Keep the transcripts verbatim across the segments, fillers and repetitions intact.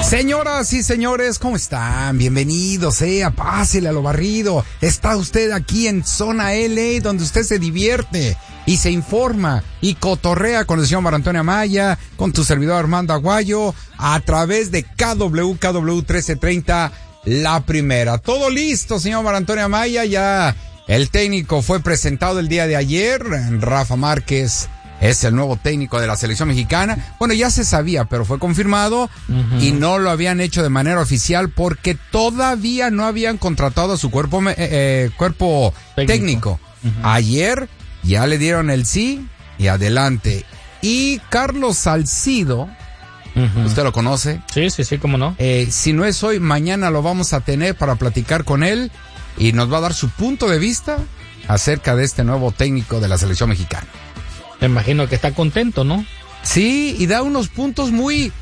Señoras y señores, ¿cómo están? Bienvenidos, sea, pásele a lo barrido. Está usted aquí en Zona L A, donde usted se divierte y se informa y cotorrea con el señor Mar Antonio Amaya, con tu servidor Armando Aguayo, a través de K W K W trece treinta, La Primera. Todo listo, señor Mar Antonio Amaya, ya el técnico fue presentado el día de ayer, Rafa Márquez. Es el nuevo técnico de la selección mexicana. Bueno, ya se sabía, pero fue confirmado uh-huh. y no lo habían hecho de manera oficial porque todavía no habían contratado a su cuerpo eh, eh, cuerpo técnico. técnico. Uh-huh. Ayer ya le dieron el sí y adelante. Y Carlos Salcido, uh-huh. ¿usted lo conoce? Sí, sí, sí, cómo no. Eh, si no es hoy, mañana lo vamos a tener para platicar con él y nos va a dar su punto de vista acerca de este nuevo técnico de la selección mexicana. Me imagino que está contento, ¿no? Sí, y da unos puntos muy,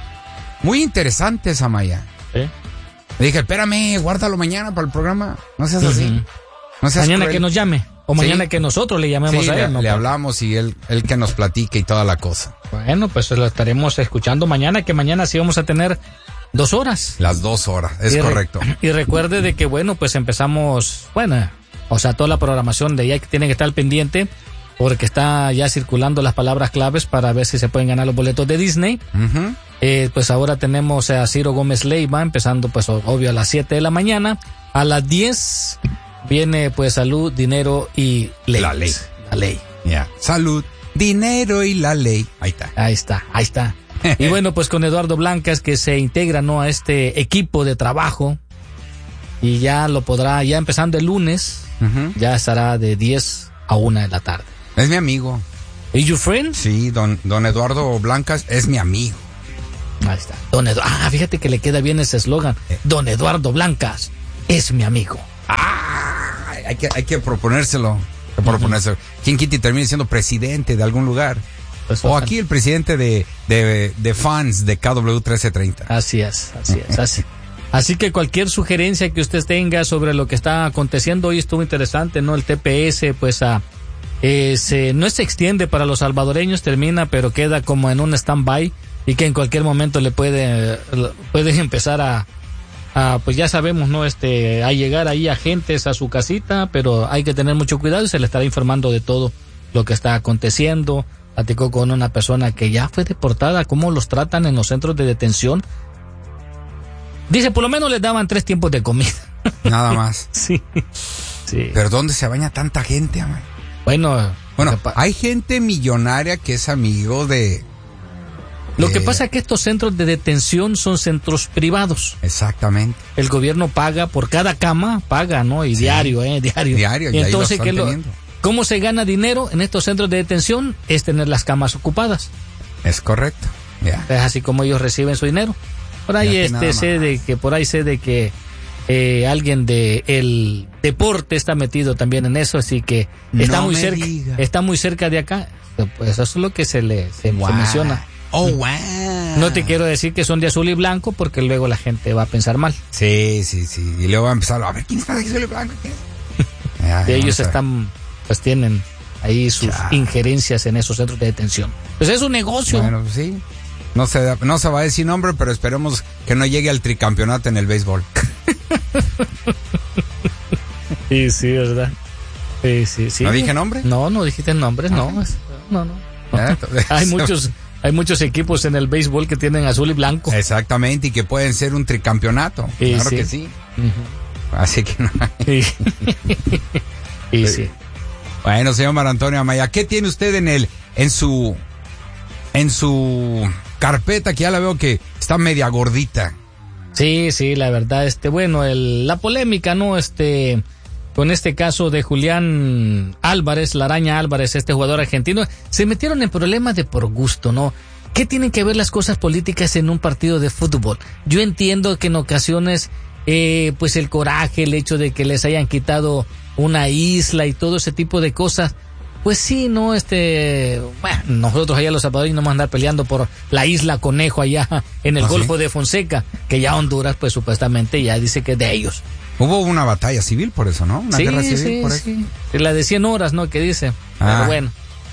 muy interesantes, Amaya. ¿Sí? Le dije, espérame, guárdalo mañana para el programa. No seas uh-huh. así. No seas mañana cruel. Que nos llame. O mañana sí. que nosotros le llamemos sí, a él. Le, ¿no? le hablamos y él, él que nos platique y toda la cosa. Bueno, pues lo estaremos escuchando mañana, que mañana sí vamos a tener dos horas. Las dos horas, es y correcto. Re- y recuerde de que, bueno, pues empezamos, bueno, o sea, toda la programación de ella que tiene que estar al pendiente, porque está ya circulando las palabras claves para ver si se pueden ganar los boletos de Disney. Uh-huh. Eh, pues ahora tenemos a Ciro Gómez Leiva, empezando pues obvio a las siete de la mañana. A las diez viene pues Salud, Dinero y Ley. La ley. La ley. Yeah. Salud, Dinero y la ley. Ahí está. Ahí está, ahí está. Y bueno, pues con Eduardo Blancas, que se integra, ¿no?, a este equipo de trabajo. Y ya lo podrá, ya empezando el lunes, uh-huh. ya estará de diez a una de la tarde. Es mi amigo. ¿Is your friend? Sí, don, don Eduardo Blancas es mi amigo. Ahí está. Don Edu- ah, fíjate que le queda bien ese eslogan. Eh. Don Eduardo Blancas es mi amigo. Ah, hay que, hay que proponérselo. Hay que proponérselo. Uh-huh. ¿Quién quita y termine siendo presidente de algún lugar? Pues o aquí el presidente de, de, de fans de K W trece treinta. Así es, así es, así. Así que cualquier sugerencia que usted tenga sobre lo que está aconteciendo hoy estuvo interesante, ¿no? El T P S, pues a... Eh, se, no se extiende para los salvadoreños, termina, pero queda como en un stand-by y que en cualquier momento le puede, puede empezar a, a, pues ya sabemos, ¿no? Este, a llegar ahí agentes a su casita, pero hay que tener mucho cuidado y se le estará informando de todo lo que está aconteciendo. Platicó con una persona que ya fue deportada, cómo los tratan en los centros de detención. Dice, por lo menos les daban tres tiempos de comida. Nada más. Sí. Sí. Pero ¿dónde se baña tanta gente, amor? Bueno, bueno, hay gente millonaria que es amigo de... Lo de... que pasa es que estos centros de detención son centros privados. Exactamente. El gobierno paga por cada cama, paga, ¿no? Y sí. diario, ¿eh? Diario. Diario, y entonces, ahí lo ¿qué lo, ¿cómo se gana dinero en estos centros de detención? Es tener las camas ocupadas. Es correcto. Yeah. Es así como ellos reciben su dinero. Por ahí este sé de que, por ahí sé de que Eh, alguien de el deporte está metido también en eso, así que está no muy me cerca, diga. está muy cerca de acá. Pues eso es lo que se le se, wow. se menciona. Oh, wow. No te quiero decir que son de azul y blanco porque luego la gente va a pensar mal. Sí, sí, sí. Y luego va a empezar a ver quién está de azul y blanco. Ya, y ellos están, pues tienen ahí sus ya. injerencias en esos centros de detención. Pues es un negocio. Bueno, sí. No se, no se va a decir nombre, pero esperemos que no llegue al tricampeonato en el béisbol. Sí, sí, ¿verdad? Sí, sí, sí. ¿No dije nombre? No, no dijiste nombres, no. No, no. no. Hay muchos, hay muchos equipos en el béisbol que tienen azul y blanco. Exactamente, y que pueden ser un tricampeonato. Sí, claro sí. que sí. Uh-huh. Así que no. Sí. Y sí. Bueno, señor Mar Antonio Amaya, ¿qué tiene usted en el, en su, en su carpeta, que ya la veo que está media gordita? Sí, sí, la verdad, este, bueno, el, la polémica, ¿no? Este, con este caso de Julián Álvarez, la Araña Álvarez, este jugador argentino, se metieron en problemas de por gusto, ¿no? ¿Qué tienen que ver las cosas políticas en un partido de fútbol? Yo entiendo que en ocasiones, eh, pues el coraje, el hecho de que les hayan quitado una isla y todo ese tipo de cosas, pues sí, no, este, bueno, nosotros allá los salvadoreños no vamos a andar peleando por la isla Conejo allá en el ¿Ah, Golfo sí? de Fonseca, que ya Honduras, pues supuestamente ya dice que es de ellos. Hubo una batalla civil por eso, ¿no? Una sí, guerra civil sí, por eso. Sí, la de cien horas, ¿no? Que dice, ah. pero bueno.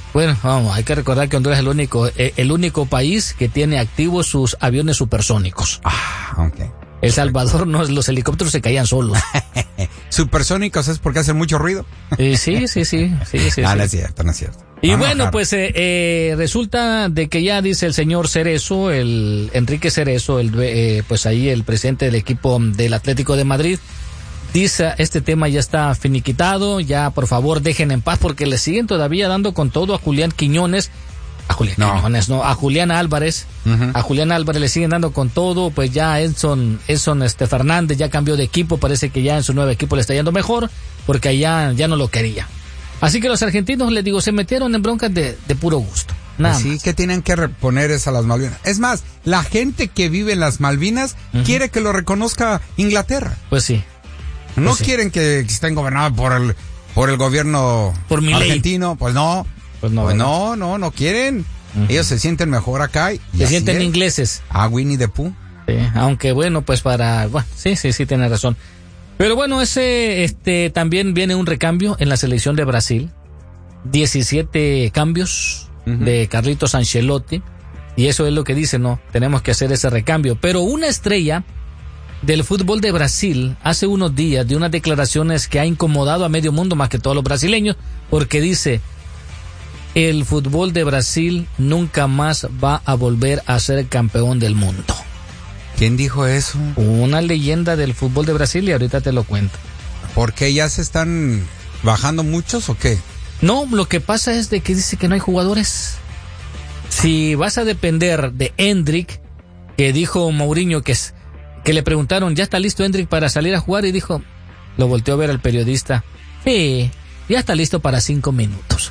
Bueno, vamos, hay que recordar que Honduras es el único, el único país que tiene activos sus aviones supersónicos. Ah, ok. El Salvador, no, los helicópteros se caían solos. ¿Supersónicos es porque hacen mucho ruido? Eh, sí, sí, sí, sí, sí. Ah, sí. no es cierto, no es cierto. Y Vamos bueno, pues eh, eh, resulta de que ya dice el señor Cerezo, el Enrique Cerezo, el, eh, pues ahí el presidente del equipo del Atlético de Madrid, dice, este tema ya está finiquitado, ya por favor dejen en paz porque le siguen todavía dando con todo a Julián Quiñones, a Julián no. Quiñones, no, a Julián Álvarez, uh-huh. a Julián Álvarez le siguen dando con todo, pues ya Edson, Edson este Fernández ya cambió de equipo, parece que ya en su nuevo equipo le está yendo mejor, porque allá ya no lo quería. Así que los argentinos, les digo, se metieron en broncas de, de puro gusto. Nada Así más. que tienen que reponer eso a las Malvinas. Es más, la gente que vive en las Malvinas uh-huh. quiere que lo reconozca Inglaterra. Pues sí. No pues quieren sí. que estén gobernados por el por el gobierno por argentino. Pues no. Pues no, pues no, no, no quieren. Uh-huh. Ellos se sienten mejor acá. Y se sienten es. ingleses. A Winnie the Pooh. Sí, aunque bueno, pues para... Bueno, sí, sí, sí, tiene razón. Pero bueno, ese este también viene un recambio en la selección de Brasil. diecisiete cambios uh-huh. de Carlitos Ancelotti. Y eso es lo que dice, ¿no? Tenemos que hacer ese recambio. Pero una estrella del fútbol de Brasil hace unos días de unas declaraciones que ha incomodado a medio mundo más que todos los brasileños, porque dice, el fútbol de Brasil nunca más va a volver a ser campeón del mundo. ¿Quién dijo eso? Una leyenda del fútbol de Brasil y ahorita te lo cuento. ¿Por qué ya se están bajando muchos o qué? No, lo que pasa es de que dice que no hay jugadores. Si vas a depender de Endrick, que dijo Mourinho que es que le preguntaron, ¿ya está listo Endrick para salir a jugar? Y dijo, lo volteó a ver al periodista, sí, ya está listo para cinco minutos.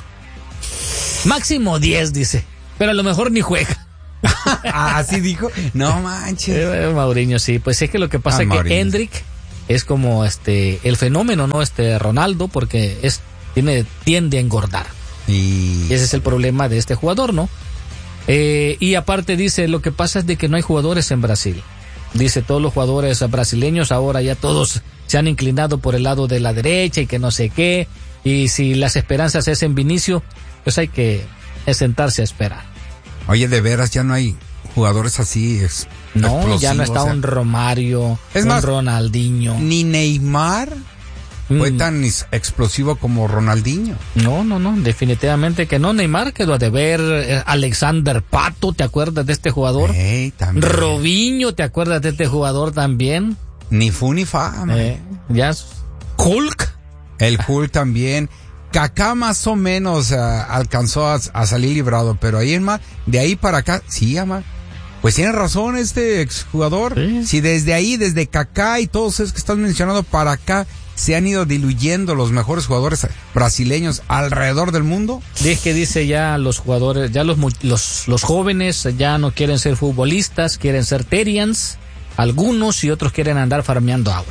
Máximo diez, dice, pero a lo mejor ni juega. ¿Así dijo? No manches. Eh, Mourinho, sí, pues es que lo que pasa es ah, que Endrick es como este el fenómeno, ¿no? Este Ronaldo, porque es tiene tiende a engordar. Y... y ese es el problema de este jugador, ¿no? Eh, y aparte dice, lo que pasa es de que no hay jugadores en Brasil. Dice, todos los jugadores brasileños ahora ya todos se han inclinado por el lado de la derecha y que no sé qué. Y si las esperanzas es en Vinicio, pues hay que sentarse a esperar. Oye, de veras ya no hay jugadores así ex- No, ya no está o sea, un Romario, es un más, Ronaldinho. Ni Neymar mm. fue tan explosivo como Ronaldinho. No, no, no, definitivamente que no. Neymar quedó a deber. eh, Alexander Pato, ¿te acuerdas de este jugador? Hey, también. Robinho, ¿te acuerdas de este jugador también? Ni fu ni fa. Eh, ya. Hulk. El Hulk también. Kaká más o menos uh, alcanzó a, a salir librado, pero ahí en más, de ahí para acá, sí, ama. Pues tiene razón este exjugador. Sí. Si desde ahí, desde Kaká y todos esos que estás mencionando para acá, se han ido diluyendo los mejores jugadores brasileños alrededor del mundo. Es que dice ya los jugadores, ya los, los, los jóvenes ya no quieren ser futbolistas, quieren ser terians, algunos y otros quieren andar farmeando aura.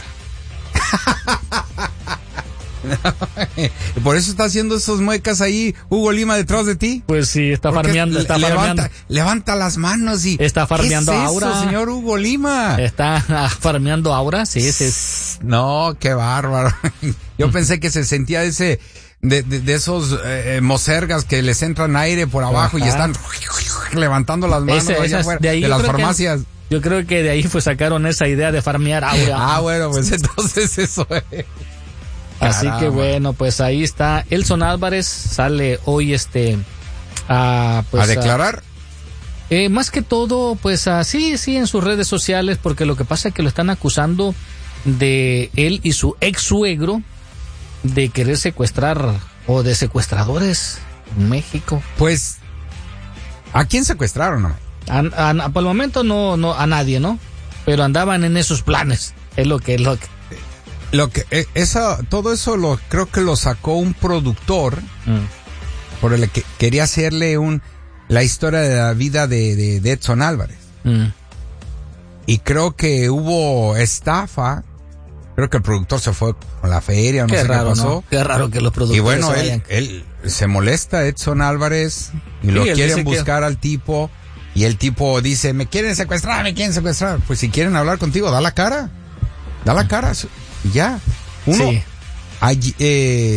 Por eso está haciendo esos muecas ahí Hugo Lima detrás de ti. Pues sí, está Porque farmeando, está levanta, farmeando. Levanta las manos y está farmeando ¿qué es aura, eso, señor Hugo Lima? Está ah, farmeando aura, sí, sí, sí. No, qué bárbaro. Yo pensé que se sentía ese de, de, de esos eh, mosergas que les entran aire por abajo. Ajá. Y están levantando las manos ese, allá afuera, de, ahí de las farmacias. Que, yo creo que de ahí pues sacaron esa idea de farmear aura. Ah, bueno, pues entonces eso es. Así Caramba. que bueno, pues ahí está. Elson Álvarez sale hoy este a, pues, ¿A declarar? A, eh, más que todo, pues así, sí, sí, en sus redes sociales, porque lo que pasa es que lo están acusando de él y su ex suegro de querer secuestrar o de secuestradores en México. Pues, ¿a quién secuestraron? No? A, a, por el momento no, no, a nadie, ¿no? Pero andaban en esos planes. Es lo que es lo que. Lo que esa todo eso lo creo que lo sacó un productor mm. por el que quería hacerle un la historia de la vida de, de, de Edson Álvarez mm. y creo que hubo estafa. Creo que el productor se fue con la feria, no qué sé raro, qué pasó. ¿no? Qué raro que los productores y bueno se él, vayan. él se molesta Edson Álvarez y sí, lo quieren buscar que... al tipo y el tipo dice me quieren secuestrar, me quieren secuestrar. Pues si quieren hablar contigo da la cara, da la cara. Ya, uno, sí. allí, eh,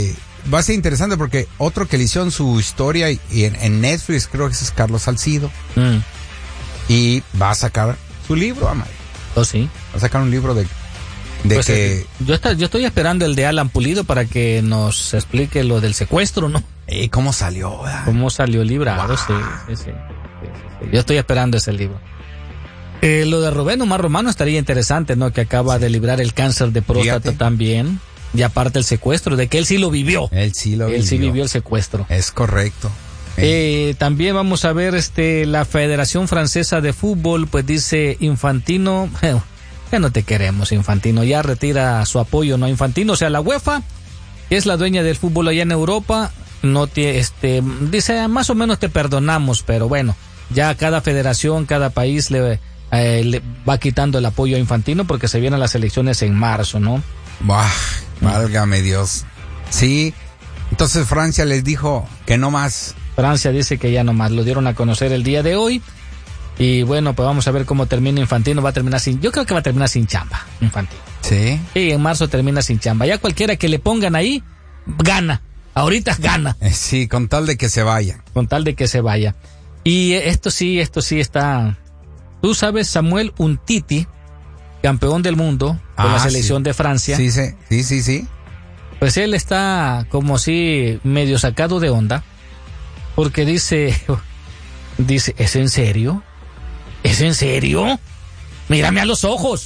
va a ser interesante porque otro que le hicieron su historia y en, en Netflix creo que ese es Carlos Salcido. Mm. Y va a sacar su libro, Amay. ¿Oh, sí? Va a sacar un libro de, de pues que... Eh, yo, está, yo estoy esperando el de Alan Pulido para que nos explique lo del secuestro, ¿no? ¿Y cómo salió? ¿Verdad? ¿Cómo salió librado? Wow. Sí, sí, sí, sí, sí. Yo estoy esperando ese libro. Eh, lo de Rubén Omar Romano estaría interesante, ¿no? Que acaba sí. de librar el cáncer de próstata Fíjate. también. Y aparte el secuestro, de que él sí lo vivió. Él sí lo él vivió. Él sí vivió el secuestro. Es correcto. Eh, también vamos a ver este la Federación Francesa de Fútbol, pues dice Infantino, ya no te queremos, Infantino, ya retira su apoyo, ¿no? Infantino, o sea, la UEFA, que es la dueña del fútbol allá en Europa, no te, este, dice, más o menos te perdonamos, pero bueno, ya cada federación, cada país le... Eh, le va quitando el apoyo a Infantino porque se vienen las elecciones en marzo, ¿no? Bah, válgame Dios. Sí, entonces Francia les dijo que no más. Francia dice que ya no más, lo dieron a conocer el día de hoy. Y bueno, pues vamos a ver cómo termina Infantino, va a terminar sin, yo creo que va a terminar sin chamba, Infantino. Sí. Y en marzo termina sin chamba. Ya cualquiera que le pongan ahí, gana. Ahorita gana. Sí, con tal de que se vaya. Con tal de que se vaya. Y esto sí, esto sí está... Tú sabes, Samuel Umtiti, campeón del mundo con ah, la selección sí. de Francia. Sí, sí, sí, sí, sí. Pues él está como si medio sacado de onda, porque dice, dice, ¿es en serio? ¿Es en serio? Mírame a los ojos.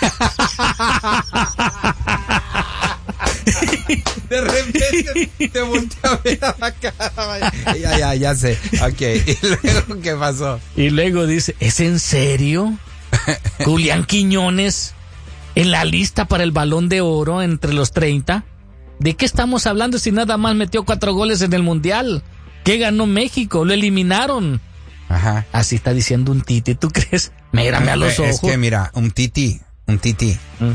De repente te volteé a ver a la cara. Ya, ya, ya sé. Ok. ¿Y luego qué pasó? Y luego dice, ¿es en serio? Julián Quiñones en la lista para el Balón de Oro entre los treinta. ¿De qué estamos hablando si nada más metió cuatro goles en el Mundial? ¿Qué ganó México? Lo eliminaron. Ajá. Así está diciendo Umtiti, ¿tú crees? Mírame a los ojos. Es que mira, Umtiti, Umtiti. ¿Mm?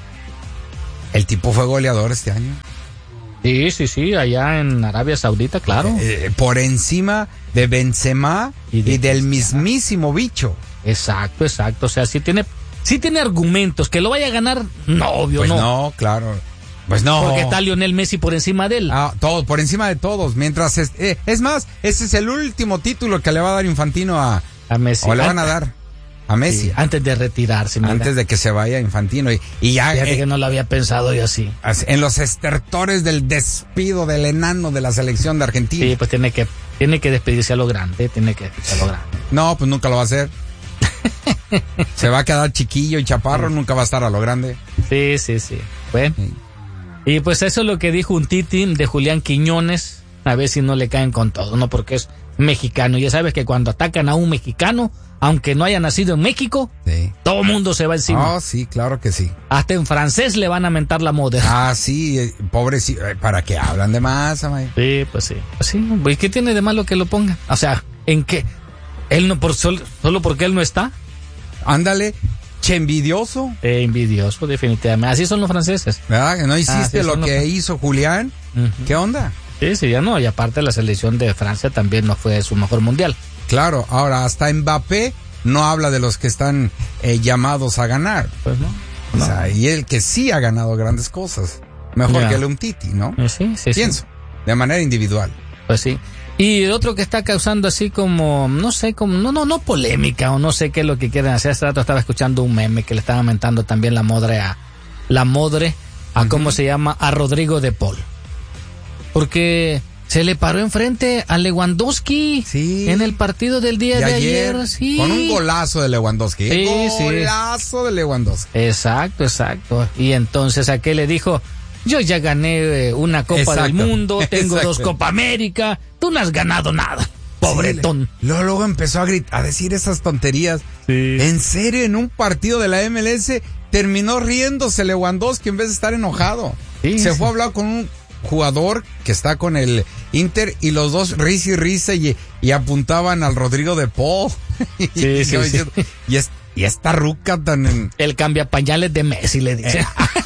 El tipo fue goleador este año. Sí, sí, sí, allá en Arabia Saudita, claro. Eh, por encima de Benzema y, de y del mismísimo bicho. Exacto, exacto. O sea, sí tiene, sí tiene argumentos. Que lo vaya a ganar, no, obvio, pues no. no, claro. Pues no. Porque está Lionel Messi por encima de él. Ah, todo, por encima de todos. Mientras, es, eh, es más, ese es el último título que le va a dar Infantino a, a Messi. O le van a dar. A Messi. Sí, antes de retirarse. Mira. Antes de que se vaya Infantino. Y, y ya. Fíjate eh, que no lo había pensado yo así. En los estertores del despido del enano de la selección de Argentina. Sí, pues tiene que, tiene que despedirse a lo grande. Tiene que despedirse a lo grande. No, pues nunca lo va a hacer. Se va a quedar chiquillo y chaparro, sí. Nunca va a estar a lo grande. Sí, sí, sí. Bueno. Sí. Y pues eso es lo que dijo Umtiti de Julián Quiñones. A ver si no le caen con todo, ¿no? Porque es mexicano. Y ya sabes que cuando atacan a un mexicano, aunque no haya nacido en México, sí. Todo el mundo se va encima. Oh, sí, claro que sí. Hasta en francés le van a mentar la moda. Ah, sí, pobrecito. ¿Para qué hablan de más, amay? Sí, pues sí. Pues sí, ¿y qué tiene de malo que lo ponga? O sea, ¿en qué? ¿Él no por solo, solo porque él no está? Ándale, che envidioso. Eh, envidioso, definitivamente. Así son los franceses. ¿Verdad? Que no hiciste lo que los... hizo Julián. Uh-huh. ¿Qué onda? Sí, sí, ya no. Y aparte la selección de Francia también no fue su mejor mundial. Claro, ahora hasta Mbappé no habla de los que están eh, llamados a ganar. Pues no, no. O sea, y él que sí ha ganado grandes cosas. Mejor yeah. que el Umtiti, ¿no? Sí, sí, Pienso, sí. De manera individual. Pues sí. Y otro que está causando así como, no sé, como, no, no, no polémica o no sé qué es lo que quieren hacer. Hace rato estaba escuchando un meme que le estaba aumentando también la modre a, la modre a uh-huh. cómo se llama, a Rodrigo de Paul. Porque se le paró enfrente a Lewandowski sí. en el partido del día de, de ayer, ayer. Sí. Con un golazo de Lewandowski. Sí, golazo sí. de Lewandowski. Exacto, exacto. Y entonces aquel le dijo, yo ya gané una Copa exacto. del Mundo, tengo exacto. dos Copa América, tú no has ganado nada, pobretón. Sí, luego, luego empezó a gritar, a decir esas tonterías. Sí. En serio, en un partido de la M L S terminó riéndose Lewandowski en vez de estar enojado. Sí, Se sí. fue a hablar con un jugador que está con el Inter y los dos risa y risa y, y apuntaban al Rodrigo de Paul. Sí, y, sí, sí. Y, es, y esta ruca tan... En... El cambia pañales de Messi, le dice.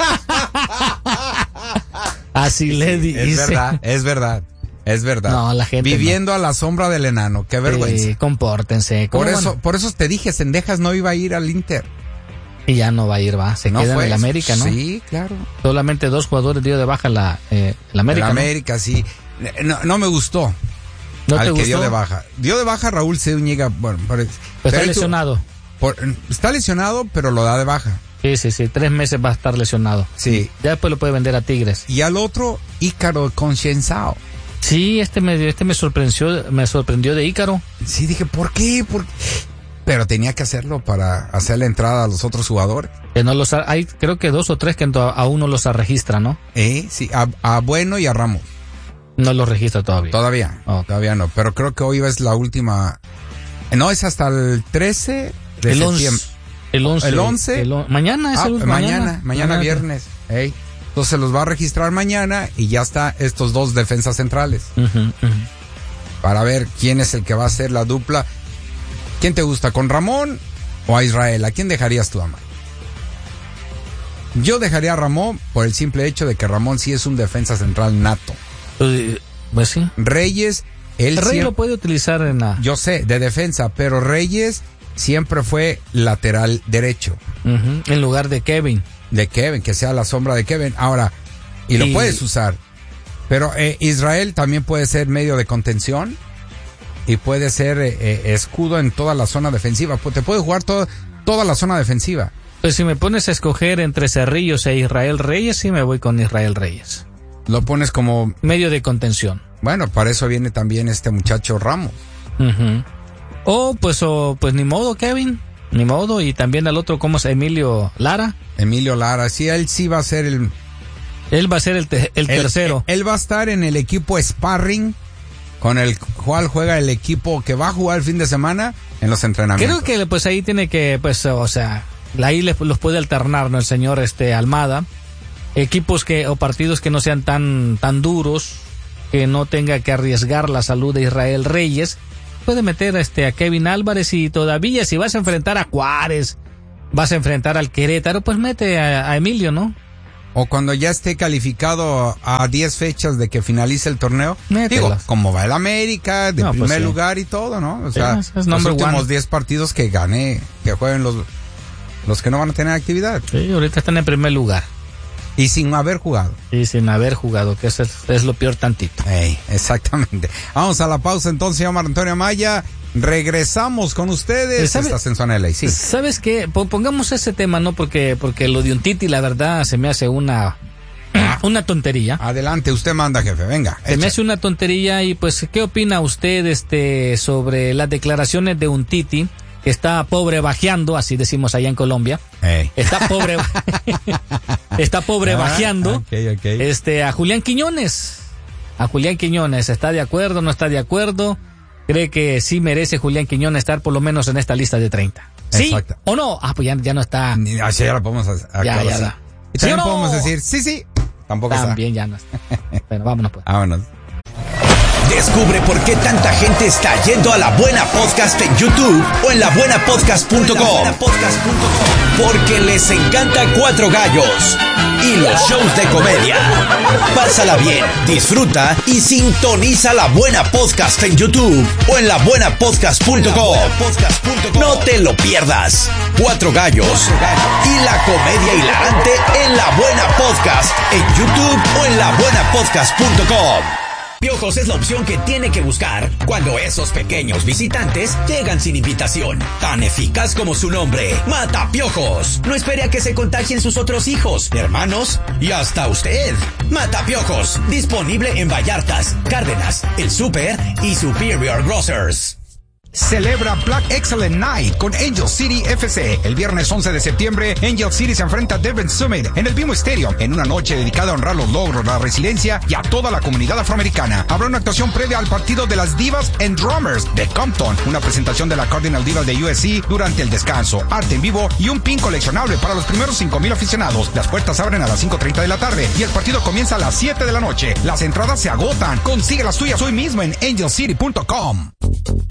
Así sí, le dice. Es verdad, es verdad. Es verdad. No, la gente viviendo no. a la sombra del enano, qué vergüenza. Sí, compórtense. Por eso, por eso te dije, Cendejas no iba a ir al Inter. Y ya no va a ir, va. Se no queda fue, en el América, ¿no? Sí, claro. Solamente dos jugadores dio de baja la, eh, el América. El América, ¿no? Sí. No, no me gustó. ¿No al te que gustó? dio de baja. Dio de baja Raúl Zúñiga. Bueno, por, pues está lesionado. Por, está lesionado, pero lo da de baja. Sí, sí, sí. Tres meses va a estar lesionado. Sí. Ya después lo puede vender a Tigres. Y al otro, Ícaro Conceição. Sí, este me, este me sorprendió, me sorprendió de Ícaro. Sí, dije, ¿por qué? ¿Por qué? Pero tenía que hacerlo para hacer la entrada a los otros jugadores. Que no los ha, hay, creo que dos o tres que aún no los registra, ¿no? Eh, sí, a, a Bueno y a Ramos. No los registra todavía. Todavía, okay. todavía no. Pero creo que hoy es la última. No, es hasta el trece de el septiembre. once, el once. El once. El on, mañana es ah, el mañana, mañana, mañana, mañana viernes. Ey. Entonces los va a registrar mañana y ya está estos dos defensas centrales. Uh-huh, uh-huh. Para ver quién es el que va a hacer la dupla. ¿Quién te gusta, con Ramón o a Israel? ¿A quién dejarías tú, Amar? Yo dejaría a Ramón por el simple hecho de que Ramón sí es un defensa central nato. Pues, pues sí. Reyes, él el Rey siempre, lo puede utilizar en la... Yo sé, de defensa, pero Reyes siempre fue lateral derecho. Uh-huh. En lugar de Kevin. De Kevin, que sea la sombra de Kevin. Ahora, y lo y... puedes usar. Pero eh, Israel también puede ser medio de contención y puede ser eh, escudo en toda la zona defensiva. Te puede jugar todo, toda la zona defensiva. Pues si me pones a escoger entre Cerrillos e Israel Reyes, sí me voy con Israel Reyes. Lo pones como... medio de contención. Bueno, para eso viene también este muchacho Ramos. Uh-huh. O pues, o, pues ni modo, Kevin. Ni modo. Y también al otro, ¿cómo es? Emilio Lara. Emilio Lara, sí, él sí va a ser el... Él va a ser el, te, el, el tercero. Él, él va a estar en el equipo sparring con el cual juega el equipo que va a jugar el fin de semana en los entrenamientos. Creo que pues ahí tiene que, pues, o sea, ahí les, los puede alternar, ¿no? El señor este Almada. Equipos que, o partidos que no sean tan, tan duros, que no tenga que arriesgar la salud de Israel Reyes. Puede meter este a Kevin Álvarez y todavía si vas a enfrentar a Juárez, vas a enfrentar al Querétaro, pues mete a, a Emilio, ¿no? O cuando ya esté calificado a diez fechas de que finalice el torneo. Mételas. Digo, como va el América, de no, primer pues sí. lugar y todo, ¿no? O sea, sí, es los últimos diez partidos que gane, que jueguen los, los que no van a tener actividad. Sí, ahorita están en primer lugar. Y sin haber jugado. Y sin haber jugado, que eso es, es lo peor tantito. Ey, exactamente. Vamos a la pausa entonces, señor Antonio Amaya. Regresamos con ustedes. ¿Sabe, Estás en Zona L A, sí. ¿Sabes qué? Pongamos ese tema, ¿no? Porque, porque lo de un Titi, la verdad, se me hace una, ah, una tontería. Adelante, usted manda, jefe, venga. Se echa. Me hace una tontería y pues, ¿qué opina usted este sobre las declaraciones de un Titi? Que está pobre bajeando, así decimos allá en Colombia. Hey. Está pobre, está pobre ah, bajeando. Okay, okay. Este, a Julián Quiñones. A Julián Quiñones, ¿está de acuerdo, no está de acuerdo? ¿Cree que sí merece Julián Quiñones estar por lo menos en esta lista de treinta? ¿Sí Exacto. o no? Ah, pues ya, ya no está. Así ya lo podemos hacer. Ya, ya, ya. Y también ¿sí podemos no? decir, sí, sí. Tampoco También está. ya no está. Bueno, vámonos pues. Vámonos. Descubre por qué tanta gente está yendo a La Buena Podcast en YouTube o en la buena podcast punto com. Porque les encanta Cuatro Gallos y los shows de comedia. Pásala bien, disfruta y sintoniza La Buena Podcast en YouTube o en la buena podcast punto com. No te lo pierdas. Cuatro Gallos y la comedia hilarante en La Buena Podcast en YouTube o en la buena podcast punto com. Piojos es la opción que tiene que buscar cuando esos pequeños visitantes llegan sin invitación. Tan eficaz como su nombre, Mata Piojos. No espere a que se contagien sus otros hijos, hermanos y hasta usted. Mata Piojos, disponible en Vallartas, Cárdenas, El Super y Superior Grocers. Celebra Black Excellent Night con Angel City F C. El viernes once de septiembre, Angel City se enfrenta a Devon Summit en el BMO Stadium en una noche dedicada a honrar los logros, la resiliencia y a toda la comunidad afroamericana. Habrá una actuación previa al partido de las Divas and Drummers de Compton, una presentación de la Cardinal Divas de U S C durante el descanso, arte en vivo y un pin coleccionable para los primeros cinco mil aficionados. Las puertas abren a las cinco treinta de la tarde y el partido comienza a las siete de la noche. Las entradas se agotan. Consigue las tuyas hoy mismo en angel city punto com.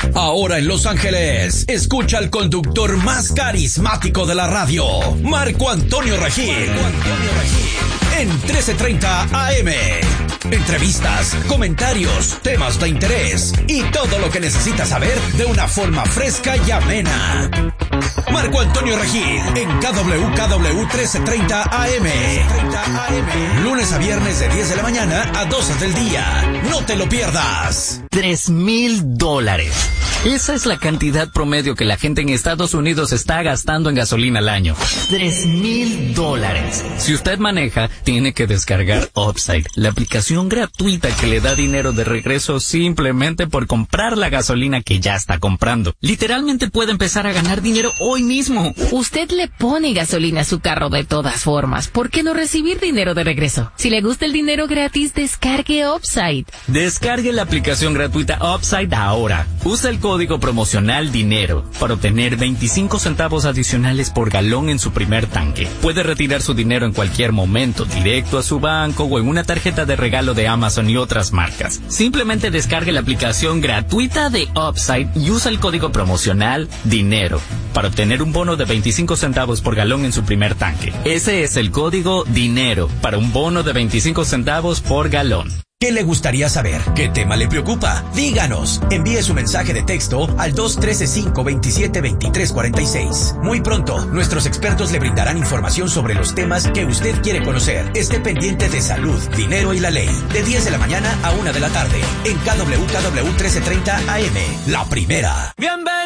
Ahora en Los Ángeles, escucha al conductor más carismático de la radio, Marco Antonio Regil. Marco Antonio Regil. En trece treinta A M. Entrevistas, comentarios, temas de interés y todo lo que necesitas saber de una forma fresca y amena. Marco Antonio Regil en K W K W trece treinta A M. Lunes a viernes de diez de la mañana a doce del día. No te lo pierdas. Tres mil dólares. Esa es la cantidad promedio que la gente en Estados Unidos está gastando en gasolina al año. Tres mil dólares. Si usted maneja, tiene que descargar Upside, la aplicación gratuita que le da dinero de regreso simplemente por comprar la gasolina que ya está comprando. Literalmente puede empezar a ganar dinero hoy mismo. Usted le pone gasolina a su carro de todas formas. ¿Por qué no recibir dinero de regreso? Si le gusta el dinero gratis, descargue Upside. Descargue la aplicación gratuita Upside ahora. Usa el código promocional DINERO para obtener veinticinco centavos adicionales por galón en su primer tanque. Puede retirar su dinero en cualquier momento, directo a su banco o en una tarjeta de regalo de Amazon y otras marcas. Simplemente descargue la aplicación gratuita de Upside y usa el código promocional DINERO para obtener un bono de veinticinco centavos por galón en su primer tanque. Ese es el código DINERO para un bono de veinticinco centavos por galón. ¿Qué le gustaría saber? ¿Qué tema le preocupa? Díganos. Envíe su mensaje de texto al dos uno tres, cinco dos siete, dos tres cuatro seis. Muy pronto, nuestros expertos le brindarán información sobre los temas que usted quiere conocer. Esté pendiente de salud, dinero y la ley. De diez de la mañana a una de la tarde. En K W K W trece treinta A M. La primera. Bienvenido.